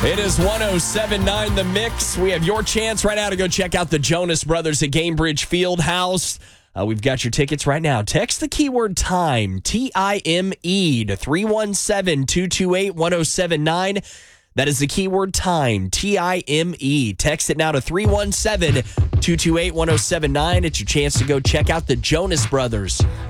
It is 107.9 The Mix. We have your chance right now to go check out the Jonas Brothers at Gainbridge Fieldhouse. We've got your tickets right now. Text the keyword TIME, T-I-M-E, to 317-228-1079. That is the keyword TIME, T-I-M-E. Text it now to 317-228-1079. It's your chance to go check out the Jonas Brothers